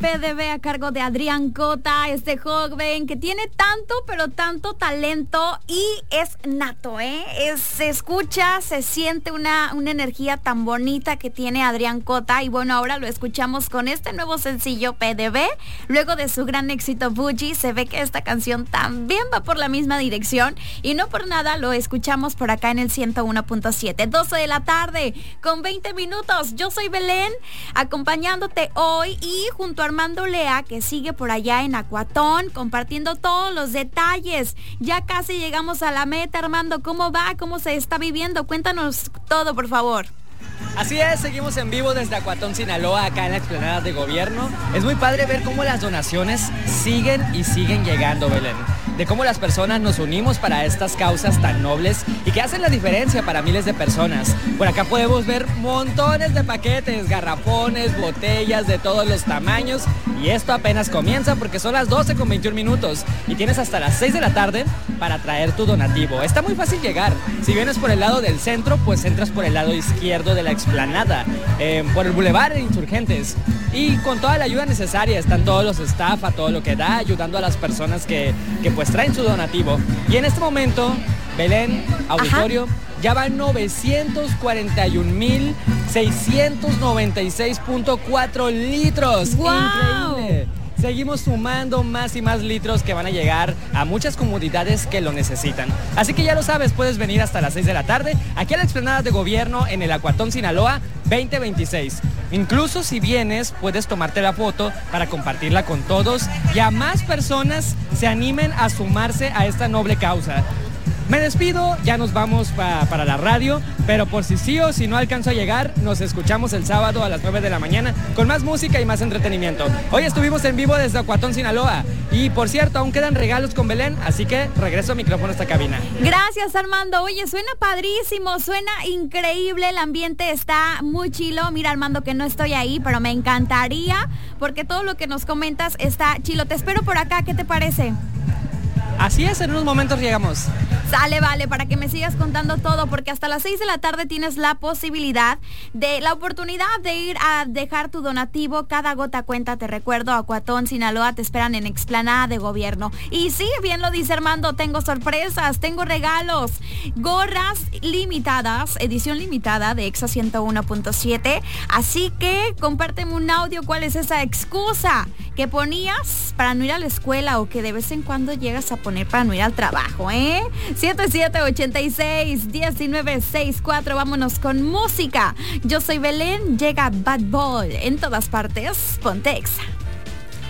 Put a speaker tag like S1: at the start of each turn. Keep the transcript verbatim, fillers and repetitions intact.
S1: P D B a cargo de Adrián Cota, este joven que tiene tanto, pero tanto talento y es nato, ¿eh? Es, se escucha, se siente una, una energía tan bonita que tiene Adrián Cota y bueno, ahora lo escuchamos con este nuevo sencillo P D B, luego de su gran éxito Bougie. Se ve que esta canción también va por la misma dirección y no por nada lo escuchamos por acá en el ciento uno punto siete, doce de la tarde con veinte minutos. Yo soy Belén, acompañándote hoy y junto a Armando Lea, que sigue por allá en Acuatón, compartiendo todos los detalles. Ya casi llegamos a la meta. Armando, ¿cómo va? ¿Cómo se está viviendo? Cuéntanos todo, por favor.
S2: Así es, seguimos en vivo desde Acuatón, Sinaloa, acá en la explanada de gobierno. Es muy padre ver cómo las donaciones siguen y siguen llegando, Belén. De cómo las personas nos unimos para estas causas tan nobles y que hacen la diferencia para miles de personas. Por acá podemos ver montones de paquetes, garrafones, botellas de todos los tamaños. Y esto apenas comienza porque son las doce con veintiún minutos y tienes hasta las seis de la tarde para traer tu donativo. Está muy fácil llegar. Si vienes por el lado del centro, pues entras por el lado izquierdo de la explanada, eh, por el Boulevard de Insurgentes. Y con toda la ayuda necesaria están todos los staff, a todo lo que da, ayudando a las personas que, que pues traen su donativo. Y en este momento, Belén, auditorio, ajá, ya van novecientos cuarenta y un mil seiscientos noventa y seis punto cuatro litros.
S1: ¡Wow!
S2: Increíble. Seguimos sumando más y más litros que van a llegar a muchas comunidades que lo necesitan. Así que ya lo sabes, puedes venir hasta las seis de la tarde aquí a la explanada de gobierno en el Acuatón, Sinaloa, veinte veintiséis. Incluso si vienes, puedes tomarte la foto para compartirla con todos y a más personas se animen a sumarse a esta noble causa. Me despido, ya nos vamos pa, para la radio, pero por si sí o si no alcanzo a llegar, nos escuchamos el sábado a las nueve de la mañana con más música y más entretenimiento. Hoy estuvimos en vivo desde Acuatón, Sinaloa. Y por cierto, aún quedan regalos con Belén, así que regreso a micrófono a esta cabina.
S1: Gracias, Armando. Oye, suena padrísimo, suena increíble, el ambiente está muy chilo. Mira, Armando, que no estoy ahí, pero me encantaría, porque todo lo que nos comentas está chilo. Te espero por acá, ¿qué te parece?
S2: Así es, en unos momentos llegamos.
S1: Sale, vale, para que me sigas contando todo, porque hasta las seis de la tarde tienes la posibilidad de la oportunidad de ir a dejar tu donativo. Cada gota cuenta, te recuerdo, Acuatón, Sinaloa, te esperan en explanada de gobierno. Y sí, bien lo dice Armando, tengo sorpresas, tengo regalos, gorras limitadas, edición limitada de Exa ciento uno punto siete. Así que compárteme un audio, ¿cuál es esa excusa que ponías para no ir a la escuela o que de vez en cuando llegas a poner para no ir al trabajo, eh? siete siete ocho seis, uno nueve seis cuatro, vámonos con música. Yo soy Belén, llega Bad Boy en todas partes, ponte Exa.